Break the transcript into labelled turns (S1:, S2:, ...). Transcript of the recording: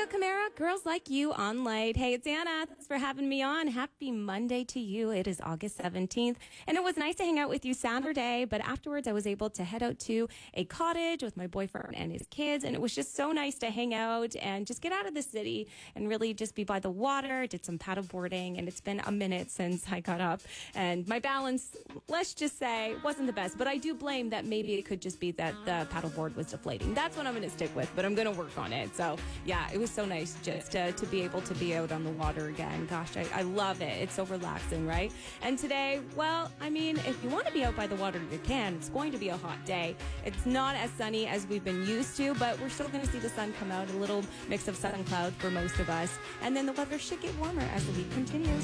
S1: Julia Camara, Girls Like You on Light. Hey, it's Anna. Thanks for having me on. Happy Monday to you. It is August 17th, and it was nice to hang out with you Saturday, but afterwards I was able to head out to a cottage with my boyfriend and his kids, and it was just so nice to hang out and just get out of the city and really just be by the water. Did some paddle boarding, and it's been a minute since I got up, and my balance, let's just say, wasn't the best, but I do blame that maybe it could just be that the paddleboard was deflating. That's what I'm going to stick with, but I'm going to work on it. So yeah, it was so nice just to be able to be out on the water again. Gosh, I love it. It's so relaxing, right? And today, well, I mean, if you want to be out by the water, you can. It's going to be a hot day. It's not as sunny as we've been used to, but we're still going to see the sun come out, a little mix of sun and cloud for most of us. And then the weather should get warmer as the week continues.